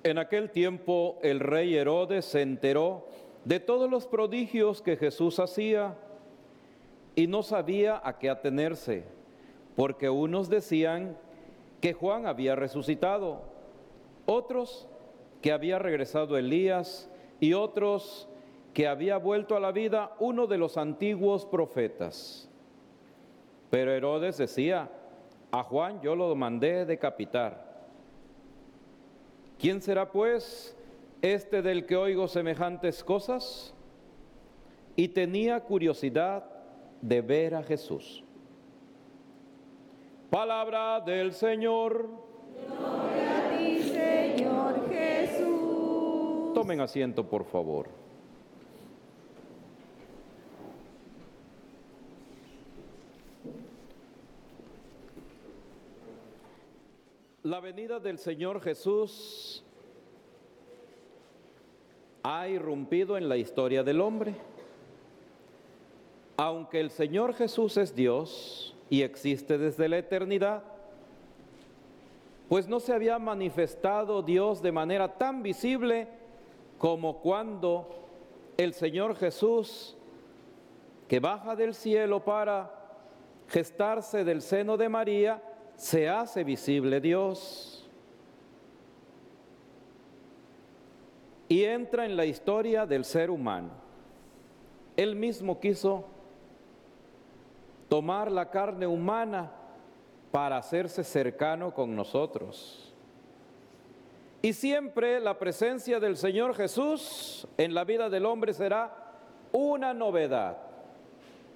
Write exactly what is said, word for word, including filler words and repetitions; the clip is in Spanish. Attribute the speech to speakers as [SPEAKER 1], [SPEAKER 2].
[SPEAKER 1] En aquel tiempo el rey Herodes se enteró de todos los prodigios que Jesús hacía y no sabía a qué atenerse, porque unos decían que Juan había resucitado, otros que había regresado Elías y otros que había vuelto a la vida uno de los antiguos profetas. Pero Herodes decía: a Juan yo lo mandé decapitar. ¿Quién será pues este del que oigo semejantes cosas? Y tenía curiosidad de ver a Jesús. Palabra del Señor.
[SPEAKER 2] Gloria a ti, Señor Jesús.
[SPEAKER 1] Tomen asiento, por favor. La venida del Señor Jesús ha irrumpido en la historia del hombre. Aunque el Señor Jesús es Dios y existe desde la eternidad, pues no se había manifestado Dios de manera tan visible como cuando el Señor Jesús, que baja del cielo para gestarse del seno de María, se hace visible Dios y entra en la historia del ser humano. Él mismo quiso tomar la carne humana para hacerse cercano con nosotros. Y siempre la presencia del Señor Jesús en la vida del hombre será una novedad.